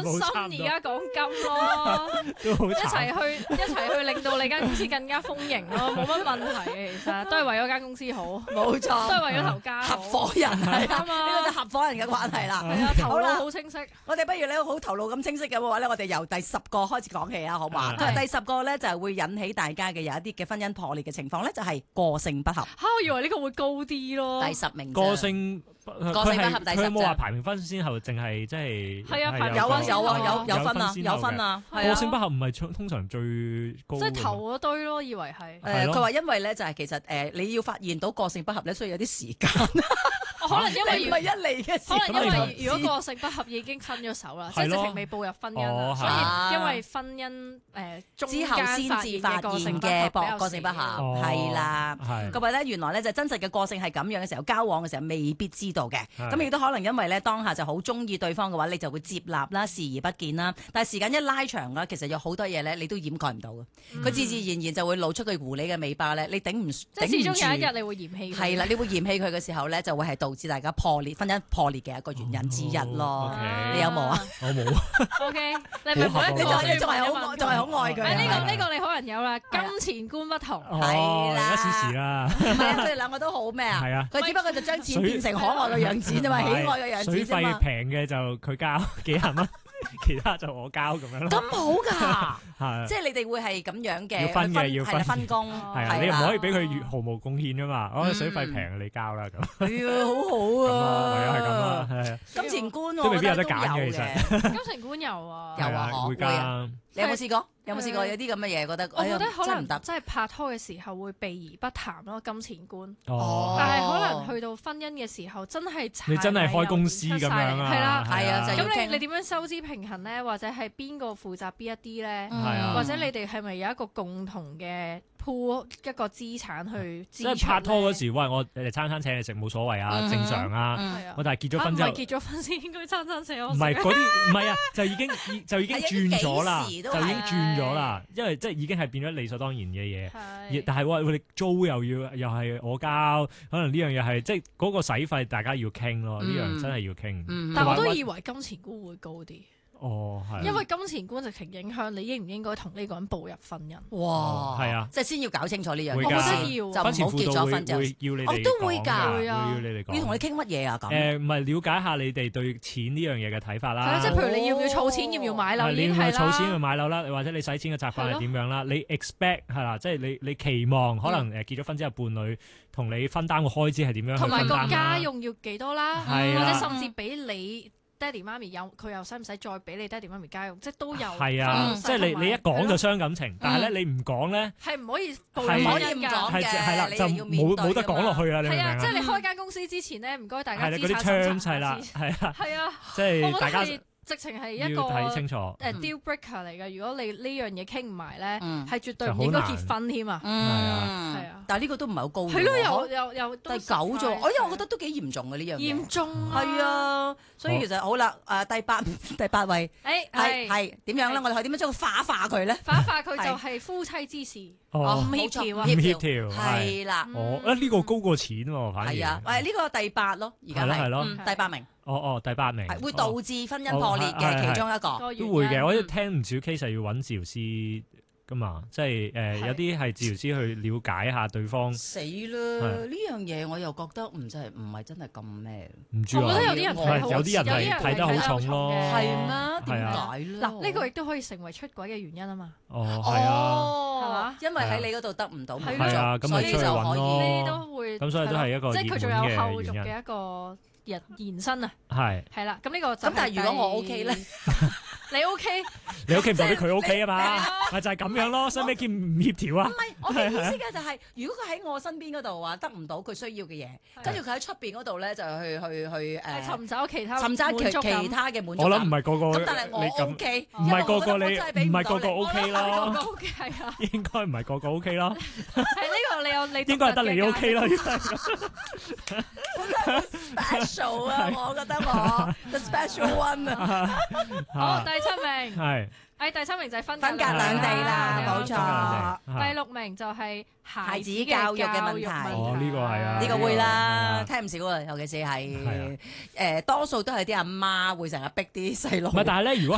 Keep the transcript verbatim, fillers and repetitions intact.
心而家講金咯，一齊去一齊去令到你間公司更加豐盈咯，冇乜問題嘅，其實都係為咗間公司好， 冇錯， 都係為咗頭家合夥人係啊嘛，呢個就合夥人嘅關係啦。 係啊，頭腦好清晰。 我哋不如咧好頭腦咁清晰嘅話咧，我哋由第十個開始講起啊，好嘛？第十個咧就係會引起大家嘅有一啲嘅婚姻破裂嘅情況咧，就係個性不合。 嚇，我以為呢個會高啲咯。 第十名個性。 個性不合第十， 佢有冇話排名分先後，淨係即係係啊， 有啊有啊有有分啊有分啊。 個性不合唔係通常最高， 即係頭嗰堆咯，以為係。 誒，佢話因為咧就係其實誒你要發現到個性不合咧，需要有啲時間。 可能因為唔係一嚟嘅事， 可能因為如果個性不合已經分咗手啦，即係直情未步入婚姻，所以因為婚姻誒之後先至發現嘅個性不合，係啦。咁啊咧原來咧就真實嘅個性係咁樣嘅時候，交往嘅時候未必知道嘅。咁亦都可能因為咧當下就好中意對方嘅話，你就會接納啦，視而不見啦。但係時間一拉長啦，其實有好多嘢咧，你都掩蓋唔到嘅。佢自自然然就會露出佢狐狸嘅尾巴咧，你頂唔即係始終有一日你會嫌棄佢。 係啦，你會嫌棄佢嘅時候咧，就會係導致大家破裂婚姻破裂嘅一個原因之一咯。你有冇啊？ 我冇。 O K，你明唔明？ 你仲係仲係好仲係好愛佢。 呢個呢個你可能有啦，金錢觀不同。 係啦， 一時時啦。 唔係啊，佢哋兩個都好咩啊？ 係啊。 佢只不過就將錢變成可愛嘅樣子啫嘛，喜愛嘅樣子啫嘛。 水費平嘅就佢交幾廿蚊，其他就我交咁樣咯。 咁好㗎， 係即係你哋會係咁樣嘅， 要分嘅要分分工， 係啊，你唔可以俾佢越毫無貢獻㗎嘛。我水費平你交啦咁。 係啊，好好啊， 係啊，係咁啊，係啊。 金錢觀都未必有得揀嘅，其實。 金錢觀有啊， 有啊， 會㗎。 你有冇試過？有冇試過有啲咁嘅嘢？覺得我覺得可能唔得， 真係拍拖嘅時候會避而不談咯，金錢觀。 哦。 但係可能去到婚姻嘅時候，真係你真係開公司咁樣啊？ 係啦， 係啊， 咁你你點樣收支平衡咧？或者係邊個負責邊一啲咧？或者你哋係咪有一個共同嘅鋪一個資產去支出？ 即係拍拖嗰時，喂，我誒餐餐請你食冇所謂啊，正常啊。我但係結咗婚之後， 唔係結咗婚先應該餐餐請我食。 唔係嗰啲，唔係啊，就已經就已經轉咗啦，就已經轉咗啦，因為即係已經係變咗理所當然嘅嘢。但係喂，你租又要又係我交，可能呢樣嘢係即係嗰個使費大家要傾咯，呢樣真係要傾。 但係我都以為金錢觀會高啲。 哦，係。 因為金錢觀直情影響你應唔應該同呢個人步入婚姻。 哇， 係啊， 即係先要搞清楚呢樣嘢。 我覺得要就唔好結咗婚就要你哋我都會㗎， 會要你哋講。 要同你傾乜嘢啊？咁誒，唔係了解下你哋對錢呢樣嘢嘅睇法啦。 即係譬如你要唔要儲錢，要唔要買樓？ 你要唔要儲錢去買樓啦？或者你使錢嘅習慣係點樣啦？你 expect 係啦，即係你你期望可能誒結咗婚之後伴侶同你分擔個開支係點樣？ 同埋個家用要幾多啦？ 或者甚至俾你。爹哋媽咪有佢又使唔使再俾你爹哋媽咪家用？即係都有。 係啊，即係你你一講就傷感情，但係咧你唔講咧係唔可以唔可以唔講嘅， 係啦，就冇冇得講落去啦。你明唔明啊？ 即係你開間公司之前咧，唔該大家資產嗰啲槍係啦，係啊， 係啊， 即係大家直情係一個睇清楚誒 deal breaker 嚟嘅。如果你呢樣嘢傾唔埋咧，係絕對唔應該結婚添啊。 係啊，係啊，但係呢個都唔係好高。 係咯，又又又第九啫，我因為我覺得都幾嚴重嘅呢樣嘢。 嚴重係啊，所以其實好啦，誒第八第八位， 誒係係點樣咧？我哋可以點樣將佢化化佢咧？ 化化佢就係夫妻之事，唔協調啊， 唔協調係啦。 哦，啊呢個高過錢喎，反而係啊，誒呢個第八咯，而家係第八名。 哦哦，第八名會導致婚姻破裂嘅其中一個， 都會嘅。我都聽唔少 case 係要揾治療師噶嘛，即係誒有啲係治療師去了解下對方。死啦！呢樣嘢我又覺得唔真係唔係真係咁咩？ 唔知啊， 我覺得有啲人睇有啲人係睇得好重咯。 係咩？點解咧？ 嗱，呢個亦都可以成為出軌嘅原因啊嘛。 哦，係啊， 係嘛？ 因為喺你嗰度得唔到， 係啊，咁咪出去揾咯。 都會咁所以都係一個即係佢仲有後續嘅原因一個。延延伸啊， 係係啦，咁呢個咁但係如果我 OK 咧， 你 OK， 你 OK 唔代表佢 OK 啊嘛，咪就係咁樣咯，使咩叫唔協調啊？ 唔係，我嘅意思嘅就係，如果佢喺我身邊嗰度話得唔到佢需要嘅嘢，跟住佢喺出邊嗰度咧就去去去誒尋找其他尋找其其他嘅滿足感。 我諗唔係個個咁，但係我 OK， 唔係個個你唔係個個 OK 咯， OK 係啊， 應該唔係個個 OK 咯， 係呢個你有你應該係得你 OK 咯， 好 special 啊！我覺得我 the special one 啊， 好，第七名係， 誒第七名就係分分隔兩地啦，冇錯。 第六名就係孩子教育嘅問題。 哦，呢個係啊， 呢個會啦，聽唔少啊，尤其是係誒多數都係啲阿媽會成日逼啲細路。 唔係，但係咧，如果